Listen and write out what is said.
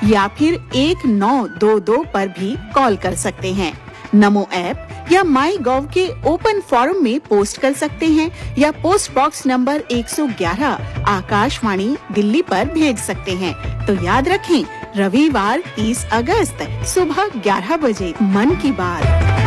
या फिर 1922 पर भी कॉल कर सकते हैं। नमो ऐप या माई गॉव के ओपन फोरम में पोस्ट कर सकते हैं या post box number 111 Akashvani Delhi पर भेज सकते हैं। तो याद रखें, रविवार 30 अगस्त सुबह 11 बजे मन की बात।